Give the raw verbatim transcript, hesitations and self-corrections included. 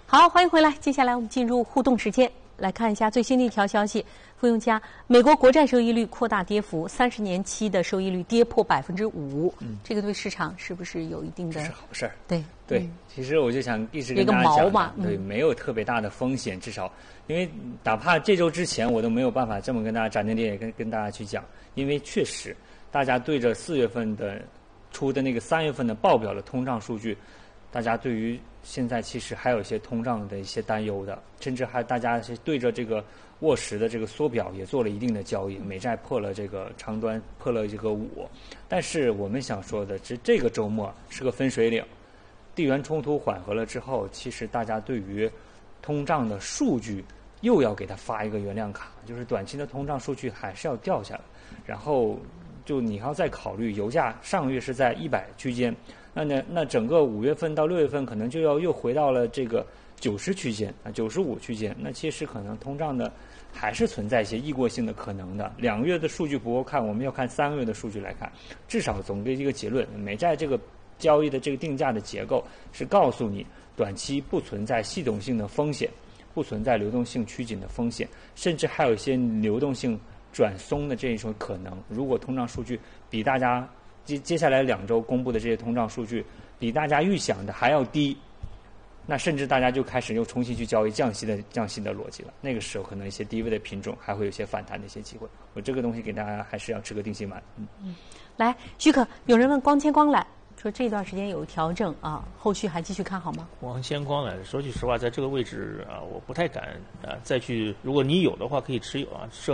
好，欢迎回来。接下来我们进入互动时间，来看一下最新的一条消息。付用家，美国国债收益率扩大跌幅，三十年期的收益率跌破百分之五。嗯，这个对市场是不是有一定的？ 是好事儿。 对对、嗯，其实我就想一直跟大家讲，嘛对、嗯，没有特别大的风险，至少因为哪怕这周之前我都没有办法这么跟大家斩钉截铁跟跟大家去讲，因为确实大家对着四月份的出的那个三月份的报表的通胀数据，大家对于现在其实还有一些通胀的一些担忧的，甚至还大家是对着这个沃什的这个缩表也做了一定的交易，美债破了这个长端，破了这个五。但是我们想说的是，这个周末是个分水岭，地缘冲突缓和了之后，其实大家对于通胀的数据又要给它发一个原谅卡，就是短期的通胀数据还是要掉下来，然后就你要再考虑油价上个月是在一百区间。那呢，那整个五月份到六月份可能就要又回到了这个九十区间啊，九十五区间。那其实可能通胀的还是存在一些异过性的可能的。两个月的数据不够看，我们要看三个月的数据来看。至少总结一个结论，美债这个交易的这个定价的结构是告诉你，短期不存在系统性的风险，不存在流动性趋紧的风险，甚至还有一些流动性转松的这一种可能。如果通胀数据比大家接接下来两周公布的这些通胀数据比大家预想的还要低，那甚至大家就开始又重新去交易降息的降息的逻辑了。那个时候可能一些低位的品种还会有一些反弹的一些机会。我这个东西给大家还是要吃个定心丸。嗯嗯，来，许可，有人问光纤光缆说这段时间有调整啊，后续还继续看好吗？ 光纤光缆，说句实话，在这个位置啊，我不太敢啊再去。如果你有的话，可以持有啊。